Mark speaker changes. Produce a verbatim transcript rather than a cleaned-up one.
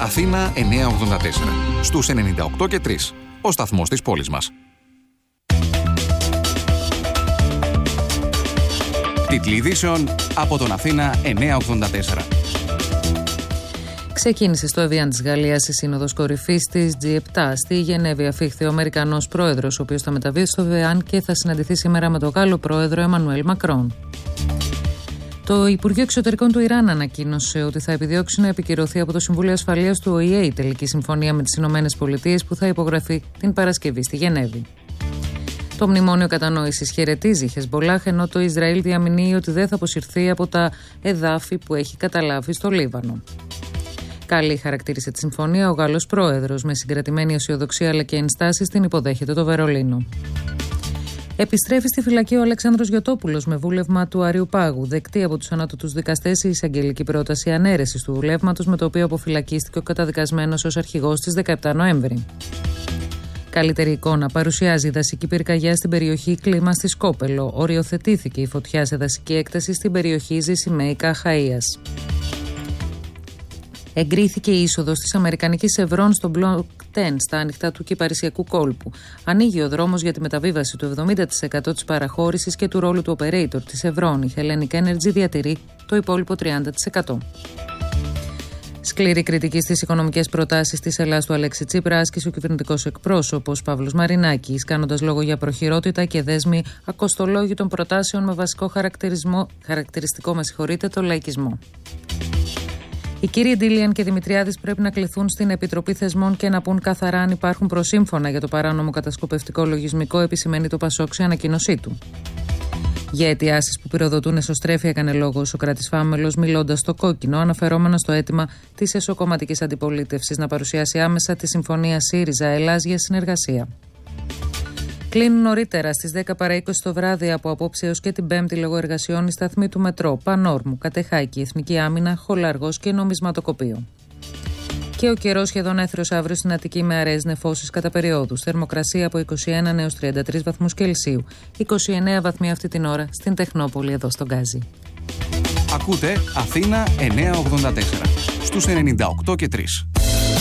Speaker 1: Αθήνα εννιακόσια ογδόντα τέσσερα. Στους ενενήντα οκτώ και τρία. Ο σταθμός της πόλης μας. Τίτλοι ειδήσεων από τον Αθήνα εννιακόσια ογδόντα τέσσερα.
Speaker 2: Ξεκίνησε στο Εβιάν της Γαλλίας η Σύνοδος Κορυφής της τζι επτά. Στη Γενέβη αφήχθη ο Αμερικανός πρόεδρος, ο οποίος θα μεταβεί στο Εβιάν και θα συναντηθεί σήμερα με τον Γάλλο πρόεδρο Εμμανουέλ Μακρόν. Το Υπουργείο Εξωτερικών του Ιράν ανακοίνωσε ότι θα επιδιώξει να επικυρωθεί από το Συμβούλιο Ασφαλείας του Ο Η Ε η τελική συμφωνία με τις Ηνωμένες Πολιτείες που θα υπογραφεί την Παρασκευή στη Γενέβη. Το μνημόνιο κατανόησης χαιρετίζει η Χεσμπολάχ, ενώ το Ισραήλ διαμηνύει ότι δεν θα αποσυρθεί από τα εδάφη που έχει καταλάβει στο Λίβανο. Καλή χαρακτήρισε τη συμφωνία ο Γάλλος πρόεδρος, με συγκρατημένη αισιοδοξία αλλά και ενστάσεις την υποδέχεται το Βερολίνο. Επιστρέφει στη φυλακή ο Αλεξάνδρος Γιωτόπουλος με βούλευμα του Αριουπάγου. Δεκτή από τους ανώτατους δικαστές η εισαγγελική πρόταση ανέρεσης του βουλεύματος, με το οποίο αποφυλακίστηκε ο καταδικασμένος ως αρχηγός στις δεκαεπτά Νοέμβρη. Καλύτερη εικόνα παρουσιάζει η δασική πυρκαγιά στην περιοχή Κλίμα στη Σκόπελο. Οριοθετήθηκε η φωτιά σε δασική έκταση στην περιοχή Ζησιμαίικα Αχαΐας. Εγκρίθηκε η είσοδος της Αμερικανικής Ευρών στο Block δέκα στα ανοιχτά του Κυπαρισιακού κόλπου. Ανοίγει ο δρόμος για τη μεταβίβαση του εβδομήντα τοις εκατό της παραχώρησης και του ρόλου του operator της Ευρών. Η Hellenic Energy διατηρεί το υπόλοιπο τριάντα τοις εκατό. Σκληρή κριτική στις οικονομικές προτάσεις της Ελλάδας του Αλέξη Τσίπρα άσκησε ο κυβερνητικός εκπρόσωπος Παύλος Μαρινάκης, κάνοντας λόγο για προχειρότητα και δέσμη ακοστολόγητων προτάσεων με βασικό χαρακτηρισμό, χαρακτηριστικό με συγχωρείτε, το λαϊκισμό. Οι κύριοι Ντίλιαν και Δημητριάδης πρέπει να κληθούν στην Επιτροπή Θεσμών και να πούν καθαρά αν υπάρχουν προσύμφωνα για το παράνομο κατασκοπευτικό λογισμικό, επισημαίνει το Πασόκ σε ανακοίνωσή του. Για αιτιάσεις που πυροδοτούν εσωστρέφεια έκανε λόγο ο Σωκράτης Φάμελος, μιλώντας στο κόκκινο, αναφερόμενος στο αίτημα της εσωκομματικής αντιπολίτευσης να παρουσιάσει άμεσα τη συμφωνία ΣΥΡΙΖΑ-Ελλάς για συνεργασία. Κλείνουν νωρίτερα στις δέκα παρά είκοσι το βράδυ από απόψε έως και την Πέμπτη λόγω εργασιών οι σταθμοί του Μετρό, Πανόρμου, Κατεχάκη, Εθνική Άμυνα, Χολαργός και Νομισματοκοπείο. Και ο καιρός σχεδόν έθριος αύριο στην Αττική με αραιές νεφώσεις κατά περιόδους. Θερμοκρασία από είκοσι ένα έως τριάντα τρεις βαθμούς Κελσίου. είκοσι εννέα βαθμοί αυτή την ώρα στην Τεχνόπολη εδώ στον Γκάζι.
Speaker 1: Ακούτε Αθήνα εννιακόσια ογδόντα τέσσερα στους ενενήντα οκτώ και τρία.